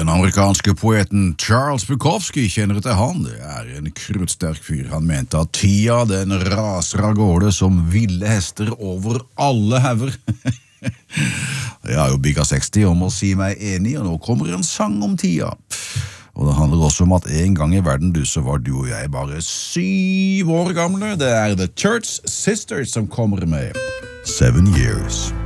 amerikanske poeten Charles Bukowski kjenner til han. Det en kruttsterk fyr. Han mente at tida den raser av gårde som ville hester over alle hever. Jeg har jo bygget 60 om å si meg enig, og nå kommer en sang om tida. Og det handler også om at en gang i verden så var du og jeg bare 7 år gamle. Det The Church Sisters som kommer med 7 Years.